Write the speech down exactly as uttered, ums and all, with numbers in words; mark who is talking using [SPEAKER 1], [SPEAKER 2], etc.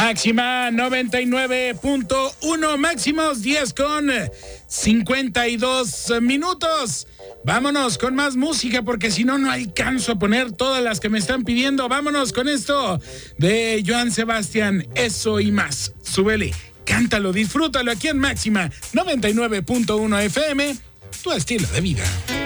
[SPEAKER 1] Máxima noventa y nueve punto uno, máximos diez con cincuenta y dos minutos. Vámonos con más música porque si no, no alcanzo a poner todas las que me están pidiendo. Vámonos con esto de Joan Sebastián, Eso y Más. Súbele, cántalo, disfrútalo aquí en Máxima noventa y nueve punto uno F M, tu estilo de vida.